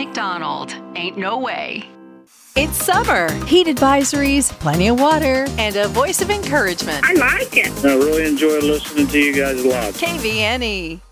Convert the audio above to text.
McDonald. Ain't no way. It's summer, heat advisories, plenty of water, and a voice of encouragement. I like it. I really enjoy listening to you guys a lot. KVNE.